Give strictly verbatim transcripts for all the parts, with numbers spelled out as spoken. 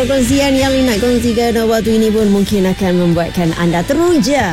perkongsian yang nak kongsikan waktu ini pun mungkin akan membuatkan anda teruja.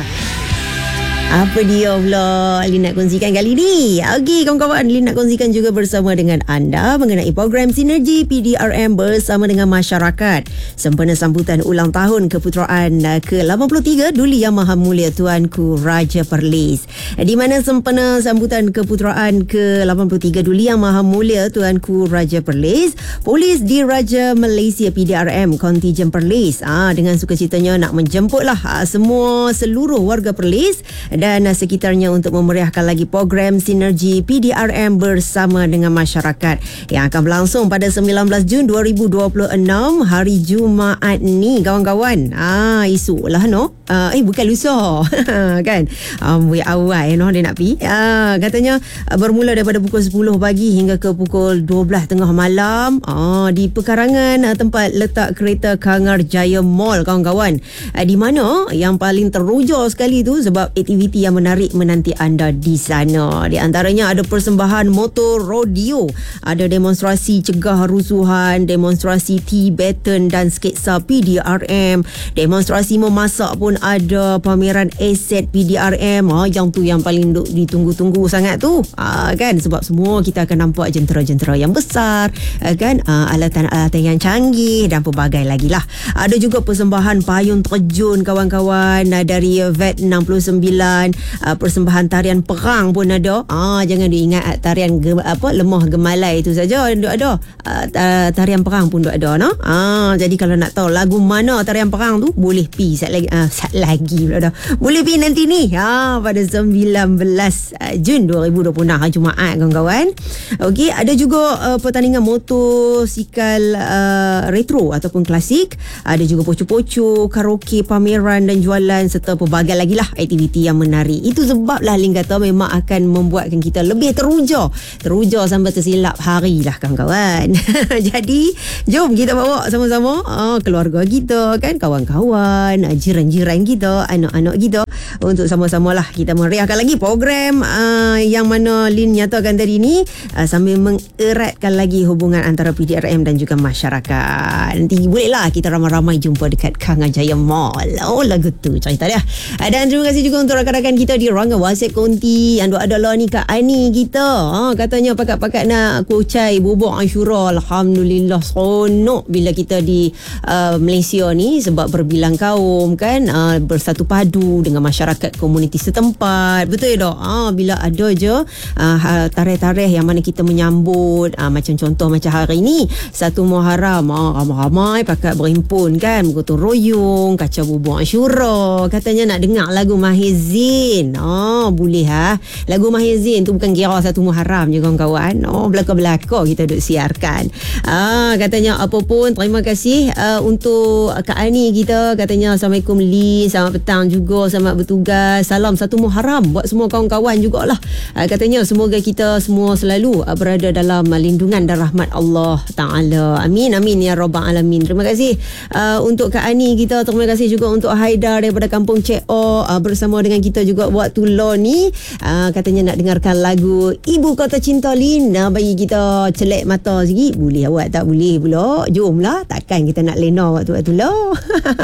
Apa dia pula Lin nak kongsikan kali ni? Okey kawan-kawan, Lin nak kongsikan juga bersama dengan anda mengenai program Sinergi P D R M bersama dengan masyarakat sempena sambutan ulang tahun keputeraan ke lapan puluh tiga Duli Yang Maha Mulia Tuanku Raja Perlis. Di mana sempena sambutan keputeraan ke lapan puluh tiga Duli Yang Maha Mulia Tuanku Raja Perlis, Polis Diraja Malaysia P D R M Kontijen Perlis ah dengan sukacitanya nak menjemputlah ah, semua seluruh warga Perlis dan sekitarnya untuk memeriahkan lagi program Sinergi P D R M bersama dengan masyarakat yang akan berlangsung pada sembilan belas Jun dua ribu dua puluh enam hari Jumaat ni kawan-kawan. Ah esok lah no. Uh, eh bukan lusa kan. Um, awal no dia nak pi. Ah katanya uh, bermula daripada pukul sepuluh pagi hingga ke pukul dua belas tengah malam ah di pekarangan uh, tempat letak kereta Kangar Jaya Mall kawan-kawan. Uh, di mana yang paling teruja sekali tu sebab aktiviti yang menarik menanti anda di sana. Di antaranya ada persembahan motor rodeo, ada demonstrasi cegah rusuhan, demonstrasi Tibetan dan sketsa P D R M, demonstrasi memasak pun ada, pameran aset P D R M. Ha, yang tu yang paling ditunggu-tunggu sangat tu. Ha, kan sebab semua kita akan nampak jentera-jentera yang besar, ha, kan ha, alatan-alatan yang canggih dan pelbagai lagi lah. Ada juga persembahan payung terjun kawan-kawan dari V E T enam puluh sembilan. Uh, persembahan tarian perang pun ada. Ah jangan diingat tarian ge, apa lemah gemalai itu saja ada. Uh, tarian perang pun ada no. Ah jadi kalau nak tahu lagu mana tarian perang tu boleh pi sat lagi uh, sat lagi pula dah. Boleh pi nanti ni. Ha pada sembilan belas Jun dua ribu dua puluh enam hari Jumaat kawan-kawan. Okey, ada juga uh, pertandingan motosikal uh, retro ataupun klasik. Ada juga poco-poco, karaoke, pameran dan jualan serta pelbagai lagi lah aktiviti yang menarik. Itu sebablah Lin kata memang akan membuatkan kita lebih teruja. Teruja sampai tersilap hari lah kawan-kawan. Jadi, jom kita bawa sama-sama uh, keluarga kita kan, kawan-kawan, uh, jiran-jiran kita, anak-anak kita untuk sama-sama lah kita meriahkan lagi program uh, yang mana Lin nyatakan tadi ni uh, sambil mengeratkan lagi hubungan antara P D R M dan juga masyarakat. Nanti bolehlah kita ramai-ramai jumpa dekat Kangar Jaya Mall. Oh lagu tu cerita dia. Uh, dan terima kasih juga untuk rakan-rakan kita di ruangan WhatsApp konti yang ada lah ni Kak Ani kita. Ha, katanya pakat-pakat nak kucai bubuk Ashura. Alhamdulillah seronok bila kita di uh, Malaysia ni sebab berbilang kaum kan, uh, bersatu padu dengan masyarakat komuniti setempat. Betul tak? Ha, bila ada je uh, tarikh-tarikh yang mana kita menyambut uh, macam contoh macam hari ni satu Muharram, uh, ramai-ramai pakat berhimpun kan, bergotong royong kacau bubuk Ashura. Katanya nak dengar lagu Mahir Zain. Oh, boleh ha. Lagu Mahir Zain tu bukan kira satu Muharram je kawan-kawan. Oh, belaka-belaka kita duk siarkan. Ah, katanya apa pun terima kasih uh, untuk Kak Ani kita. Katanya Assalamualaikum Li, selamat petang juga, selamat bertugas. Salam satu Muharram buat semua kawan-kawan jugalah. Uh, katanya semoga kita semua selalu uh, berada dalam uh, lindungan dan rahmat Allah Taala. Amin amin ya rabbal alamin. Terima kasih uh, untuk Kak Ani kita. Terima kasih juga untuk Haidar daripada Kampung Cek O uh, bersama dengan kita juga waktu law ni. Uh, katanya nak dengarkan lagu Ibu Kota Cinta Lin. Uh, bagi kita celek mata sikit. Boleh awak tak boleh pula. Jomlah, takkan kita nak lena waktu-waktu law.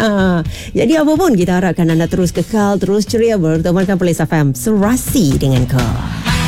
Jadi apa pun kita harapkan anda terus kekal, terus ceria bertemankan Perlis F M. Serasi dengan kau.